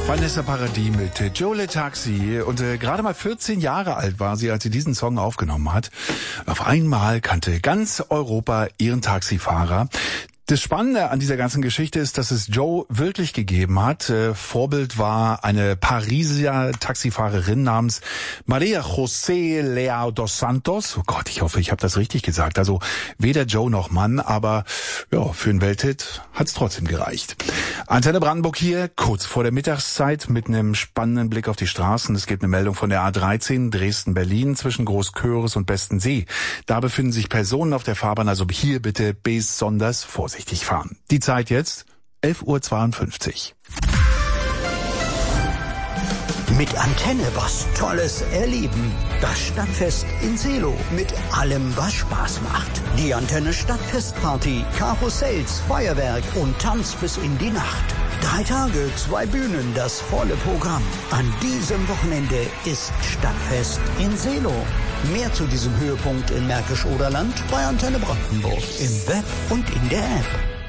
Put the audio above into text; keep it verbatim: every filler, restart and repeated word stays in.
Vanessa Paradis mit Joe Le Taxi. Und äh, gerade mal vierzehn Jahre alt war sie, als sie diesen Song aufgenommen hat. Auf einmal kannte ganz Europa ihren Taxifahrer. Das Spannende an dieser ganzen Geschichte ist, dass es Joe wirklich gegeben hat. Äh, Vorbild war eine Pariser Taxifahrerin namens Maria José Leao dos Santos. Oh Gott, ich hoffe, ich habe das richtig gesagt. Also weder Joe noch Mann, aber ja, für einen Welthit hat's trotzdem gereicht. Antenne Brandenburg hier, kurz vor der Mittagszeit mit einem spannenden Blick auf die Straßen. Es gibt eine Meldung von der A dreizehn Dresden-Berlin zwischen Großköris und Bestensee. Da befinden sich Personen auf der Fahrbahn, also hier bitte besonders vorsichtig fahren. Die Zeit jetzt elf Uhr zweiundfünfzig. Mit Antenne was Tolles erleben. Das Stadtfest in Seelow mit allem, was Spaß macht. Die Antenne Stadtfestparty, Karussells, Feuerwerk und Tanz bis in die Nacht. Drei Tage, zwei Bühnen, das volle Programm. An diesem Wochenende ist Stadtfest in Seelow. Mehr zu diesem Höhepunkt in Märkisch-Oderland bei Antenne Brandenburg im Web und in der App.